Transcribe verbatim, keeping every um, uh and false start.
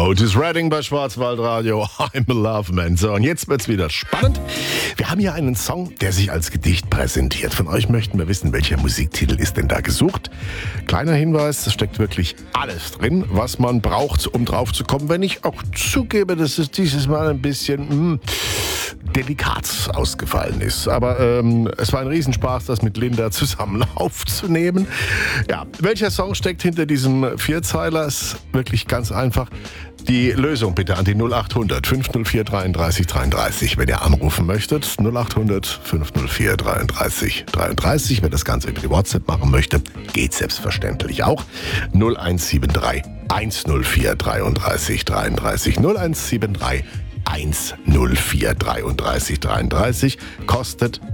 Otis Redding bei Schwarzwaldradio. I'm a Love Man. So, und jetzt wird's wieder spannend. Wir haben hier einen Song, der sich als Gedicht präsentiert. Von euch möchten wir wissen, welcher Musiktitel ist denn da gesucht. Kleiner Hinweis, es steckt wirklich alles drin, was man braucht, um drauf zu kommen. Wenn ich auch zugebe, dass es dieses Mal ein bisschen mh, delikat ausgefallen ist. Aber ähm, es war ein Riesenspaß, das mit Linda zusammen aufzunehmen. Ja, welcher Song steckt hinter diesem Vierzeiler? Ist wirklich ganz einfach. Die Lösung bitte an die null acht hundert fünf null vier dreiunddreißig dreiunddreißig, wenn ihr anrufen möchtet. null acht hundert fünf null vier dreiunddreißig dreiunddreißig. Wer das Ganze über die WhatsApp machen möchte, geht selbstverständlich auch. null eins sieben drei eins null vier dreiunddreißig dreiunddreißig. null eins sieben drei eins null vier dreiunddreißig dreiunddreißig kostet